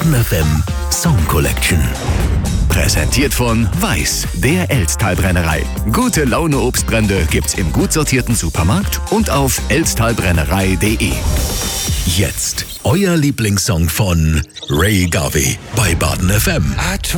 Baden FM Song Collection. Präsentiert von Weiß, der Elztal-Brennerei. Gute Laune Obstbrände gibt's im gut sortierten Supermarkt und auf elztalbrennerei.de. Jetzt euer Lieblingssong von Ray Garvey bei Baden FM.